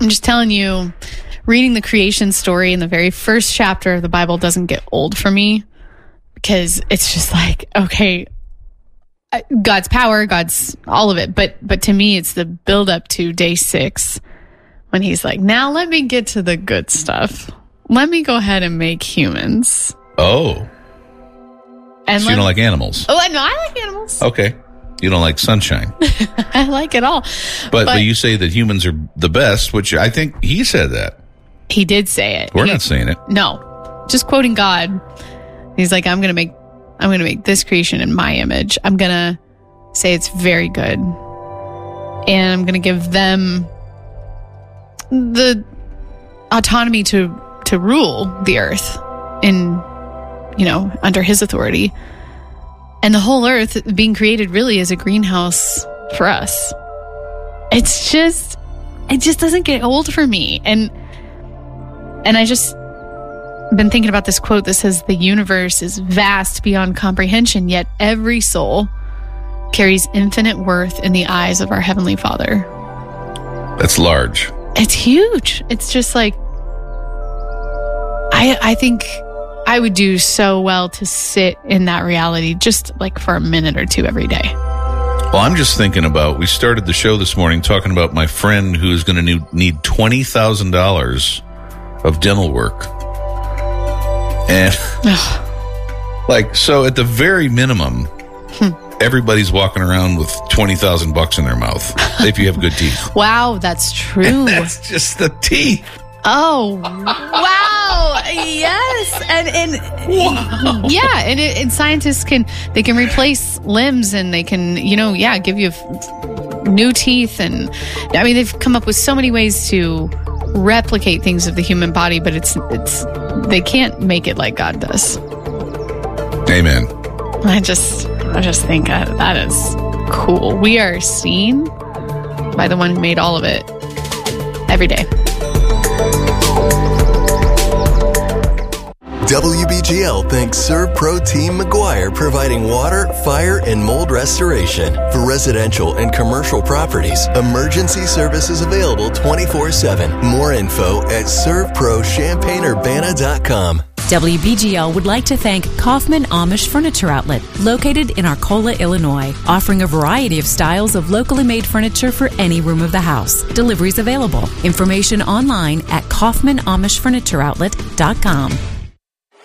I'm just telling you, reading the creation story in the very first chapter of the Bible doesn't get old for me, because it's just like, okay, God's power, God's all of it. But to me, it's the build up to day 6 when he's like, now let me get to the good stuff. Let me go ahead and make humans. Oh. And so you don't like animals? Oh, no, I like animals. Okay. You don't like sunshine. I like it all. But you say that humans are the best, which I think he said that. He did say it. We're not saying it. No. Just quoting God. He's like, I'm going to make this creation in my image. I'm going to say it's very good. And I'm going to give them the autonomy to rule the earth under his authority. And the whole earth being created really is a greenhouse for us. It just doesn't get old for me. And I just been thinking about this quote that says, the universe is vast beyond comprehension, yet every soul carries infinite worth in the eyes of our Heavenly Father. That's large. It's huge. It's just like, I think I would do so well to sit in that reality just like for a minute or two every day. Well, I'm just thinking about, we started the show this morning talking about my friend who is going to need $20,000 of dental work. And so at the very minimum, everybody's walking around with $20,000 in their mouth if you have good teeth. Wow, that's true. And that's just the teeth. Oh, wow. Yes. And wow. Yeah. And scientists can replace limbs, and they can, give you new teeth. And I mean, they've come up with so many ways to replicate things of the human body, but they can't make it like God does. Amen. I just think that is cool. We are seen by the one who made all of it every day. WBGL thanks ServPro Team McGuire, providing water, fire, and mold restoration. For residential and commercial properties, emergency services available 24/7. More info at servprochampagneUrbana.com. WBGL would like to thank Kaufman Amish Furniture Outlet, located in Arcola, Illinois, offering a variety of styles of locally made furniture for any room of the house. Deliveries available. Information online at KaufmanAmishFurnitureOutlet.com.